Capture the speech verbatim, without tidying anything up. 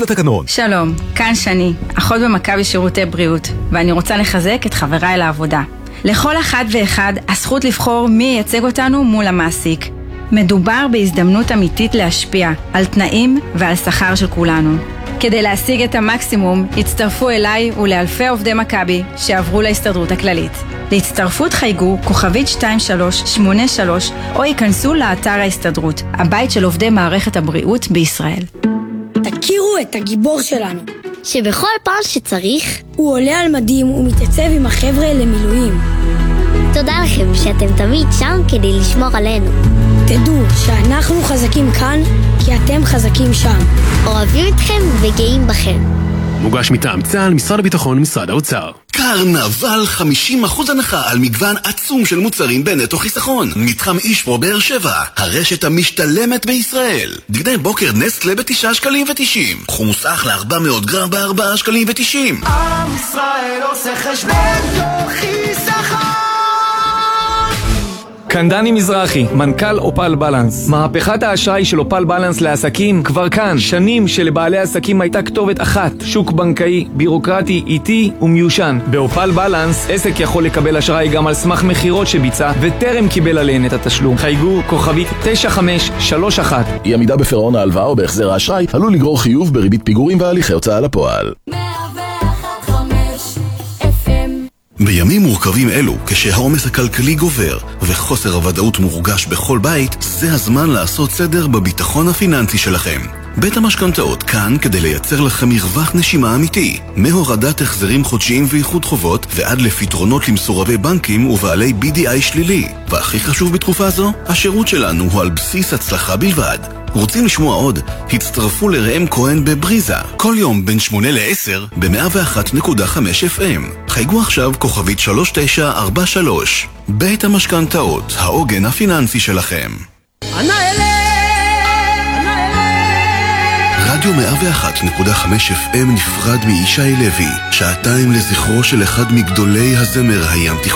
לתקנון. שלום, כאן שני, אחות במכבי שירותי בריאות, ואני רוצה לחזק את חבריי לעבודה. לכל אחד ואחד הזכות לבחור מי ייצג אותנו מול המעסיק. מדובר בהזדמנות אמיתית להשפיע על תנאים ועל שכר של כולנו. כדי להשיג את המקסימום, הצטרפו אליי ולאלפי עובדי מכבי שעברו להסתדרות הכללית. להצטרפות חייגו כוכבית שתיים שלוש שמונה שלוש או ייכנסו לאתר ההסתדרות, הבית של עובדי מערכת הבריאות בישראל. תכירו את הגיבור שלנו, שבכל פעם שצריך הוא עולה על מדים ומתייצב עם החבר'ה למילואים. תודה לכם שאתם תמיד שם כדי לשמור עלינו. תדעו שאנחנו חזקים כאן כי אתם חזקים שם. אוהבים אתכם וגאים בכם. מוגש מטעם צה"ל, משרד הביטחון ומשרד האוצר. קרנבל חמישים אחוז הנחה על מגוון עצום של מוצרים בנטו חיסכון. מתחם אישפרו באר שבע, הרשת המשתלמת בישראל. דגני בוקר נסטלה בתשעה שקלים ותשעים. חומוס אחלה ארבע מאות גרם בארבעה שקלים ותשעים. עם ישראל עושה חשבון חיסכון. כאן דני מזרחי, מנכ"ל אופל בלנס. מהפכת האשראי של אופל בלנס לעסקים כבר כאן. שנים שלבעלי עסקים הייתה כתובת אחת, שוק בנקאי, בירוקרטי, איטי ומיושן. באופל בלנס עסק יכול לקבל אשראי גם על סמך מחירות שביצע וטרם קיבל עליהן את התשלום. חייגו כוכבית תשע חמש שלוש אחת. אי עמידה בפירעון ההלוואה או בהחזר האשראי עלול לגרור חיוב בריבית פיגורים והליכי הוצאה לפועל. בימים מורכבים אלו, כשהעומס הכלכלי גובר וחוסר הוודאות מורגש בכל בית, זה הזמן לעשות סדר בביטחון הפיננסי שלכם. בית המשכנתאות כאן כדי לייצר לכם מרווח נשימה אמיתי, מהורדת החזרים חודשיים ואיחוד חובות ועד לפתרונות למסורבי בנקים ובעלי בי די איי שלילי. והכי חשוב בתקופה זו, השירות שלנו הוא על בסיס הצלחה בלבד. רוצים לשמוע עוד? הצטרפו לראם כהן בבריזה, כל יום בין שמונה לעשר ב-מאה ואחת נקודה חמש אף אם. חייגו עכשיו כוכבית שלוש תשע ארבע שלוש. בית המשכנתאות, העוגן הפיננסי שלכם. ענה אלה! רדיו מאה ואחת נקודה חמש אף אם נפרד מישי לוי, שעתיים לזכרו של אחד מגדולי הזמר הים תיכון.